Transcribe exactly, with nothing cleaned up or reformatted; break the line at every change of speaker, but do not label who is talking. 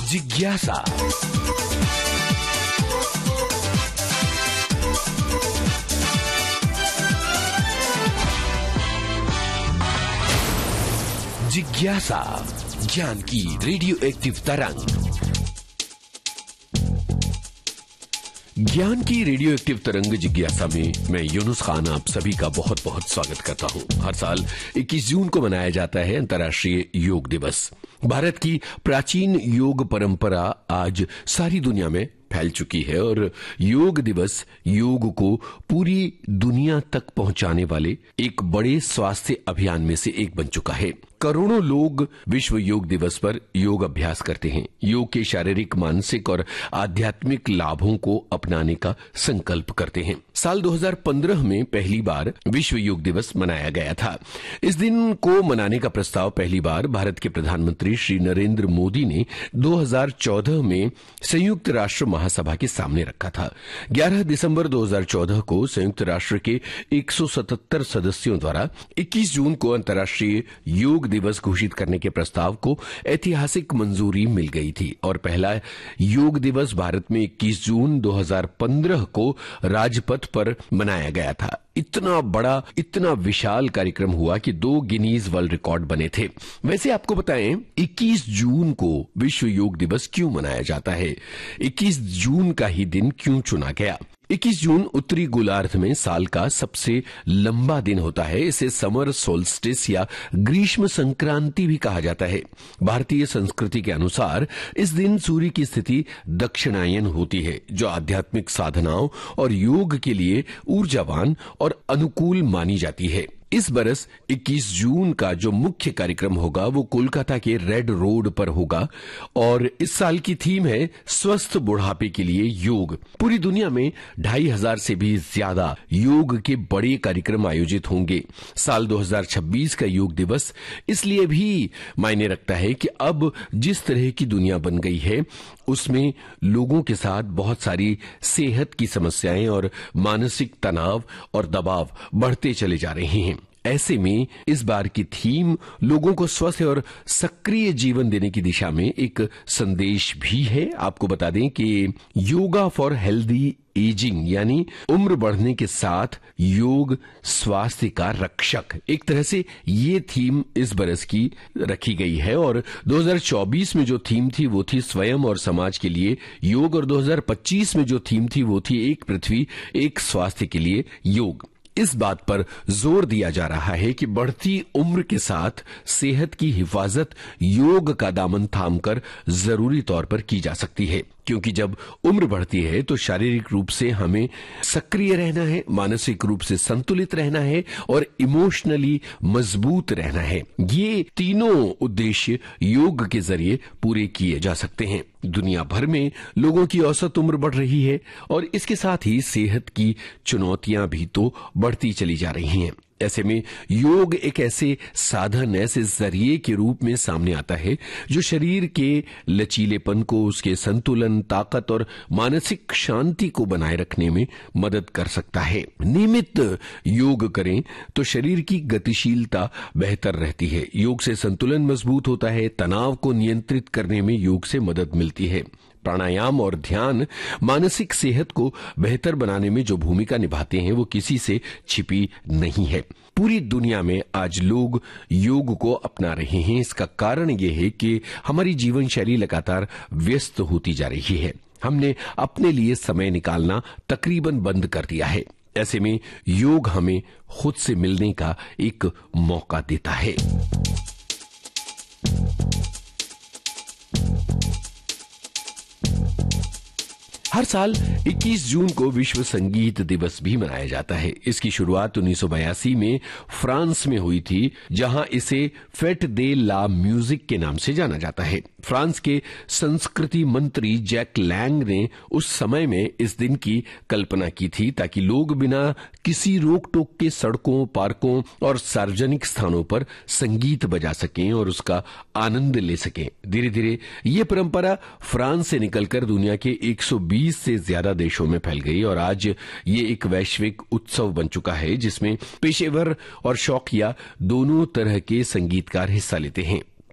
जिज्ञासा। जिज्ञासा, ज्ञान की रेडियो एक्टिव तरंग। ज्ञान की रेडियो एक्टिव तरंग जिज्ञासा में मैं यूनुस खान आप सभी का बहुत बहुत स्वागत करता हूं। हर साल इक्कीस जून को मनाया जाता है अंतर्राष्ट्रीय योग दिवस। भारत की प्राचीन योग परंपरा आज सारी दुनिया में फैल चुकी है और योग दिवस योग को पूरी दुनिया तक पहुंचाने वाले एक बड़े स्वास्थ्य अभियान में से एक बन चुका है। करोड़ों लोग विश्व योग दिवस पर योग अभ्यास करते हैं, योग के शारीरिक, मानसिक और आध्यात्मिक लाभों को अपनाने का संकल्प करते हैं। साल दो हज़ार पंद्रह में पहली बार विश्व योग दिवस मनाया गया था। इस दिन को मनाने का प्रस्ताव पहली बार भारत के प्रधानमंत्री श्री नरेंद्र मोदी ने दो हज़ार चौदह में संयुक्त राष्ट्र महासभा के सामने रखा था। ग्यारह दिसंबर दो हज़ार चौदह को संयुक्त राष्ट्र के एक सौ सतहत्तर सदस्यों द्वारा इक्कीस जून को अंतर्राष्ट्रीय योग दिवस घोषित करने के प्रस्ताव को ऐतिहासिक मंजूरी मिल गई थी और पहला योग दिवस भारत में इक्कीस जून दो हज़ार पंद्रह को राजपथ पर मनाया गया था। इतना बड़ा, इतना विशाल कार्यक्रम हुआ कि दो गिनीज वर्ल्ड रिकॉर्ड बने थे। वैसे आपको बताएं, इक्कीस जून को विश्व योग दिवस क्यों मनाया जाता है? इक्कीस जून का ही दिन क्यों चुना गया? इक्कीस जून उत्तरी गोलार्ध में साल का सबसे लंबा दिन होता है। इसे समर सोल्स्टिस या ग्रीष्म संक्रांति भी कहा जाता है। भारतीय संस्कृति के अनुसार इस दिन सूर्य की स्थिति दक्षिणायन होती है, जो आध्यात्मिक साधनाओं और योग के लिए ऊर्जावान और अनुकूल मानी जाती है। इस बरस इक्कीस जून का जो मुख्य कार्यक्रम होगा वो कोलकाता के रेड रोड पर होगा और इस साल की थीम है स्वस्थ बुढ़ापे के लिए योग। पूरी दुनिया में ढाई हजार से भी ज्यादा योग के बड़े कार्यक्रम आयोजित होंगे। साल दो हज़ार छब्बीस का योग दिवस इसलिए भी मायने रखता है कि अब जिस तरह की दुनिया बन गई है उसमें लोगों के साथ बहुत सारी सेहत की समस्याएं और मानसिक तनाव और दबाव बढ़ते चले जा रहे हैं। ऐसे में इस बार की थीम लोगों को स्वस्थ और सक्रिय जीवन देने की दिशा में एक संदेश भी है। आपको बता दें कि योगा फॉर हेल्दी एजिंग यानी उम्र बढ़ने के साथ योग स्वास्थ्य का रक्षक, एक तरह से ये थीम इस बरस की रखी गई है। और दो हज़ार चौबीस में जो थीम थी वो थी स्वयं और समाज के लिए योग और दो हज़ार पच्चीस में जो थीम थी वो थी एक पृथ्वी एक स्वास्थ्य के लिए योग। इस बात पर जोर दिया जा रहा है कि बढ़ती उम्र के साथ सेहत की हिफाजत योग का दामन थामकर जरूरी तौर पर की जा सकती है, क्योंकि जब उम्र बढ़ती है तो शारीरिक रूप से हमें सक्रिय रहना है, मानसिक रूप से संतुलित रहना है और इमोशनली मजबूत रहना है। ये तीनों उद्देश्य योग के जरिए पूरे किए जा सकते हैं। दुनिया भर में लोगों की औसत उम्र बढ़ रही है और इसके साथ ही सेहत की चुनौतियां भी तो बढ़ती चली जा रही हैं। ऐसे में योग एक ऐसे साधन, ऐसे जरिए के रूप में सामने आता है जो शरीर के लचीलेपन को, उसके संतुलन, ताकत और मानसिक शांति को बनाए रखने में मदद कर सकता है। नियमित योग करें तो शरीर की गतिशीलता बेहतर रहती है, योग से संतुलन मजबूत होता है, तनाव को नियंत्रित करने में योग से मदद मिलती है। प्राणायाम और ध्यान मानसिक सेहत को बेहतर बनाने में जो भूमिका निभाते हैं वो किसी से छिपी नहीं है। पूरी दुनिया में आज लोग योग को अपना रहे हैं। इसका कारण ये है कि हमारी जीवन शैली लगातार व्यस्त होती जा रही है। हमने अपने लिए समय निकालना तकरीबन बंद कर दिया है। ऐसे में योग हमें खुद से मिलने का एक मौका देता है। हर साल इक्कीस जून को विश्व संगीत दिवस भी मनाया जाता है। इसकी शुरुआत उन्नीस सौ बयासी में फ्रांस में हुई थी, जहां इसे फेट दे ला म्यूजिक के नाम से जाना जाता है। फ्रांस के संस्कृति मंत्री जैक लैंग ने उस समय में इस दिन की कल्पना की थी ताकि लोग बिना किसी रोक टोक के सड़कों, पार्कों और सार्वजनिक स्थानों पर संगीत बजा सकें और उसका आनंद ले सकें। धीरे धीरे ये परंपरा फ्रांस से निकलकर दुनिया के एक सौ बीस से ज्यादा देशों में फैल गई और आज ये एक वैश्विक उत्सव बन चुका है जिसमें पेशेवर और शौकिया दोनों तरह के संगीतकार हिस्सा लेते हैं।